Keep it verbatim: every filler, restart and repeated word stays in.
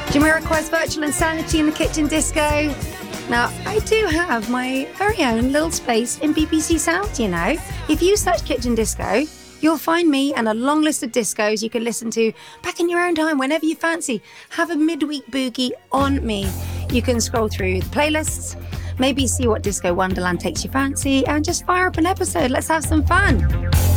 Jamiroquai's Virtual Insanity in the Kitchen Disco. Now, I do have my very own little space in B B C Sound, you know. If you search Kitchen Disco, you'll find me and a long list of discos you can listen to back in your own time, whenever you fancy. Have a midweek boogie on me. You can scroll through the playlists, maybe see what Disco Wonderland takes your fancy, and just fire up an episode. Let's have some fun.